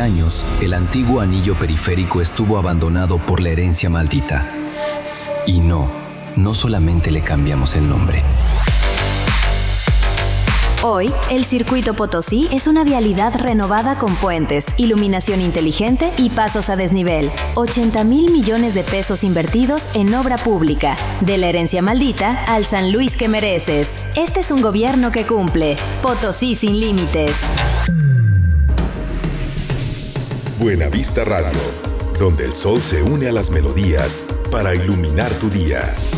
años, el antiguo anillo periférico estuvo abandonado por la herencia maldita. Y no solamente le cambiamos el nombre. Hoy, el Circuito Potosí es una vialidad renovada con puentes, iluminación inteligente y pasos a desnivel. 80,000 millones de pesos invertidos en obra pública. De la herencia maldita al San Luis que mereces. Este es un gobierno que cumple. Potosí sin límites. Buenavista Radio, donde el sol se une a las melodías para iluminar tu día.